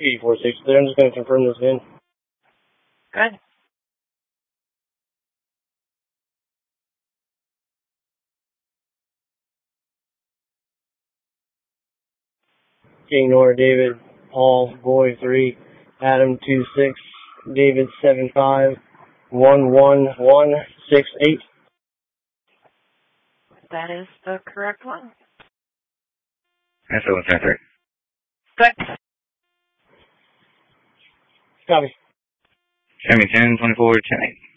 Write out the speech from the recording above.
84-6 there. I'm just going to confirm this VIN. Good. King Nora, David, Paul, Boy 3, Adam 26, David 75, 11168. That is the correct one. That's the 173. Good. Copy. Show me 10, 24, 10, 8.